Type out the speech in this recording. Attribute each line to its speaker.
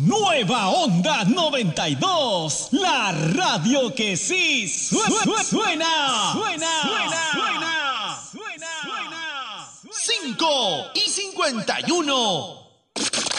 Speaker 1: Nueva Onda 92, la radio que sí suena.
Speaker 2: 5:51.